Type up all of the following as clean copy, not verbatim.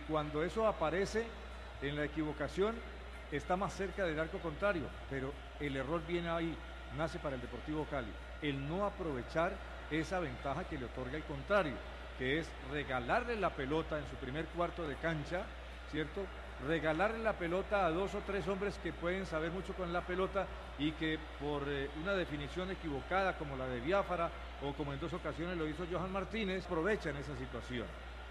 cuando eso aparece en la equivocación, está más cerca del arco contrario, pero el error viene ahí, nace para el Deportivo Cali, el no aprovechar esa ventaja que le otorga el contrario, que es regalarle la pelota en su primer cuarto de cancha, ¿cierto? Regalarle la pelota a 2 o 3 hombres que pueden saber mucho con la pelota y que por una definición equivocada como la de Biafara o como en 2 ocasiones lo hizo Johan Martínez, aprovechan esa situación.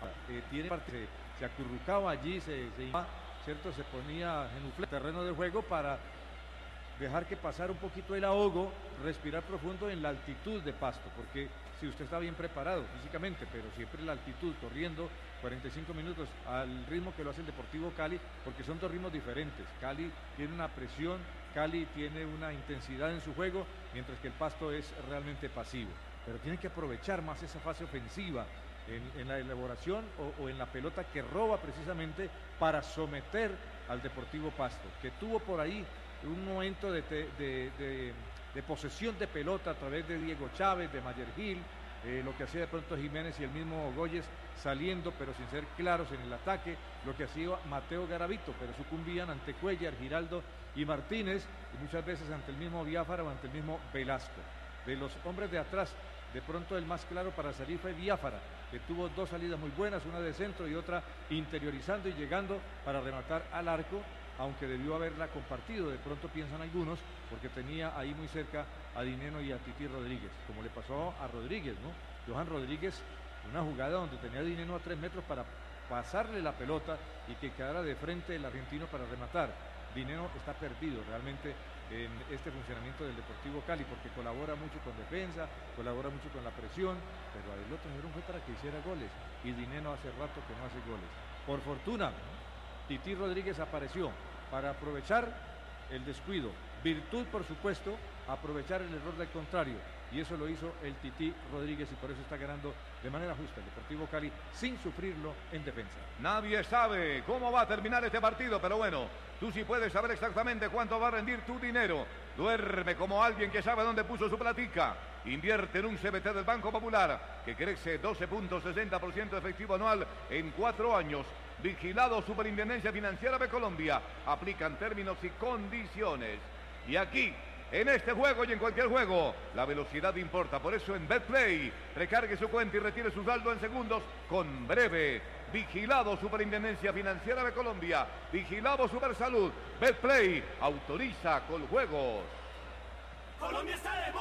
Se acurrucaba allí, ¿cierto? Se ponía en el terreno de juego para dejar que pasara un poquito el ahogo, respirar profundo en la altitud de Pasto, porque si usted está bien preparado físicamente, pero siempre la altitud, corriendo 45 minutos al ritmo que lo hace el Deportivo Cali, porque son 2 ritmos diferentes. Cali tiene una presión, Cali tiene una intensidad en su juego, mientras que el Pasto es realmente pasivo. Pero tiene que aprovechar más esa fase ofensiva en la elaboración o en la pelota que roba precisamente para someter al Deportivo Pasto, que tuvo por ahí un momento de posesión de pelota a través de Diego Chávez, de Mayer Gil, lo que hacía de pronto Jiménez y el mismo Goyes saliendo pero sin ser claros en el ataque, lo que hacía Mateo Garavito, pero sucumbían ante Cuellar, Giraldo y Martínez, y muchas veces ante el mismo Biafara o ante el mismo Velasco. De los hombres de atrás, de pronto el más claro para salir fue Biafara, que tuvo 2 salidas muy buenas, una de centro y otra interiorizando y llegando para rematar al arco, aunque debió haberla compartido, de pronto piensan algunos, porque tenía ahí muy cerca a Dineno y a Titi Rodríguez, como le pasó a Rodríguez, ¿no? Johan Rodríguez, una jugada donde tenía a Dineno a 3 metros para pasarle la pelota y que quedara de frente el argentino para rematar. Dineno está perdido realmente en este funcionamiento del Deportivo Cali, porque colabora mucho con defensa, colabora mucho con la presión, pero a él lo trajeron fue para que hiciera goles, y Dineno hace rato que no hace goles. Por fortuna, Titi Rodríguez apareció para aprovechar el descuido, virtud por supuesto, aprovechar el error del contrario, y eso lo hizo el Titi Rodríguez y por eso está ganando de manera justa el Deportivo Cali sin sufrirlo en defensa. Nadie sabe cómo va a terminar este partido, pero bueno, tú sí puedes saber exactamente cuánto va a rendir tu dinero. Duerme como alguien que sabe dónde puso su platica. Invierte en un CBT del Banco Popular que crece 12.60% efectivo anual en 4 años. Vigilado Superintendencia Financiera de Colombia. Aplican términos y condiciones. Y aquí, en este juego y en cualquier juego, la velocidad importa. Por eso en Betplay, recargue su cuenta y retire su saldo en segundos con Breve. Vigilado Superintendencia Financiera de Colombia. Vigilado Supersalud. Betplay autoriza con juegos. Colombia está de